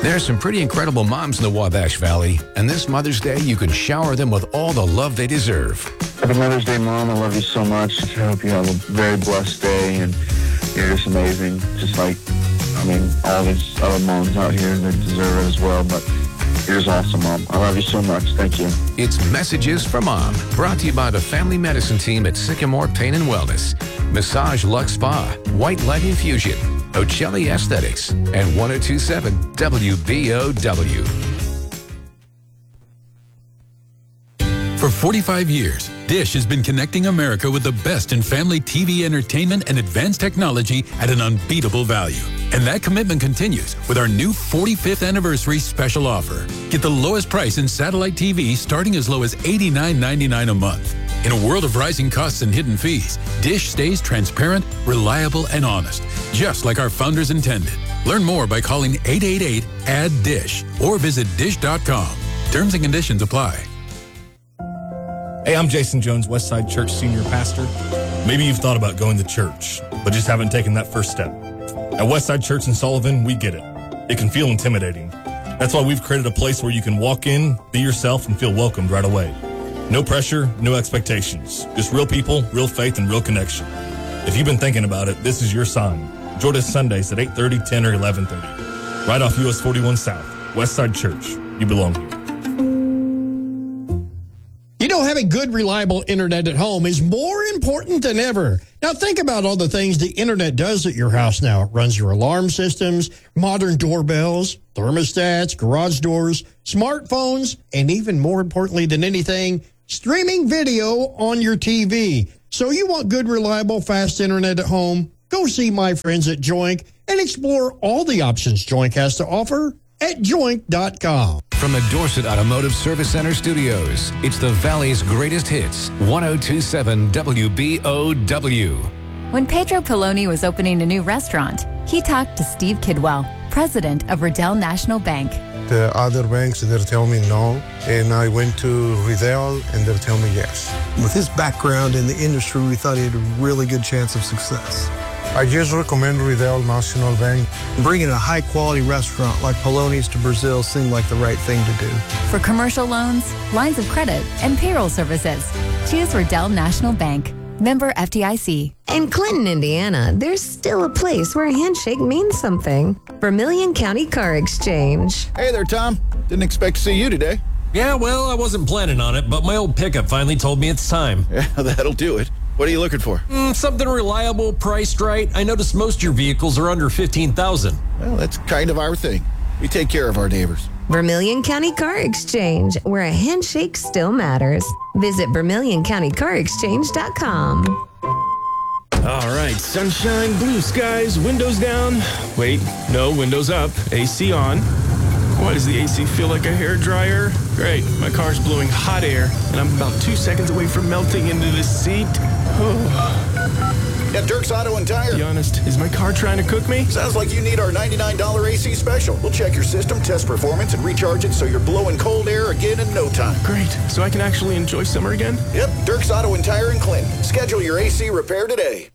There are some pretty incredible moms in the Wabash Valley, and this Mother's Day, you can shower them with all the love they deserve. Happy Mother's Day, Mom. I love you so much. I hope you have a very blessed day, and you're just amazing. Just like, all these other moms out here that deserve it as well, but you're just awesome, Mom. I love you so much. Thank you. It's Messages from Mom, brought to you by the Family Medicine Team at Sycamore Pain and Wellness, Massage Lux Spa, White Light Infusion, Ocelli Aesthetics, and 1027 WBOW. For 45 years, Dish has been connecting America with the best in family TV entertainment and advanced technology at an unbeatable value. And that commitment continues with our new 45th anniversary special offer. Get the lowest price in satellite TV starting as low as $89.99 a month. In a world of rising costs and hidden fees, Dish stays transparent, reliable, and honest, just like our founders intended. Learn more by calling 888-ADD-DISH or visit dish.com. Terms and conditions apply. Hey, I'm Jason Jones, Westside Church Senior Pastor. Maybe you've thought about going to church, but just haven't taken that first step. At Westside Church in Sullivan, we get it. It can feel intimidating. That's why we've created a place where you can walk in, be yourself, and feel welcomed right away. No pressure, no expectations. Just real people, real faith, and real connection. If you've been thinking about it, this is your sign. Join us Sundays at 8:30, 10, or 11:30. Right off US 41 South, Westside Church. You belong here. You know, having good, reliable internet at home is more important than ever. Now, think about all the things the internet does at your house now. It runs your alarm systems, modern doorbells, thermostats, garage doors, smartphones, and even more importantly than anything, streaming video on your TV. So you want good, reliable, fast internet at home? Go see my friends at Joink and explore all the options Joink has to offer at joink.com. From the Dorset Automotive Service Center studios, it's the Valley's greatest hits, 1027 WBOW. When Pedro Poloni was opening a new restaurant, he talked to Steve Kidwell, president of Riddell National Bank. The other banks, they're telling me no, and I went to Riddell, and they're telling me yes. With his background in the industry, we thought he had a really good chance of success. I just recommend Riddell National Bank. Bringing a high-quality restaurant like Poloni's to Brazil seemed like the right thing to do. For commercial loans, lines of credit, and payroll services, choose Riddell National Bank. Member FDIC. In Clinton, Indiana, there's still a place where a handshake means something. Vermilion County Car Exchange. Hey there, Tom. Didn't expect to see you today. Yeah, well, I wasn't planning on it, but my old pickup finally told me it's time. Yeah, that'll do it. What are you looking for? Something reliable, priced right. I noticed most of your vehicles are under $15,000. Well, that's kind of our thing. We take care of our neighbors. Vermilion County Car Exchange, where a handshake still matters. Visit VermilionCountyCarExchange.com. All right, sunshine, blue skies, windows down. Wait, no, windows up, AC on. Why does the AC feel like a hairdryer? Great, my car's blowing hot air, and I'm about 2 seconds away from melting into the seat. At Dirk's Auto and Tire. Be honest, is my car trying to cook me? Sounds like you need our $99 AC special. We'll check your system, test performance, and recharge it so you're blowing cold air again in no time. Great, so I can actually enjoy summer again? Yep, Dirk's Auto and Tire in Clinton. Schedule your AC repair today.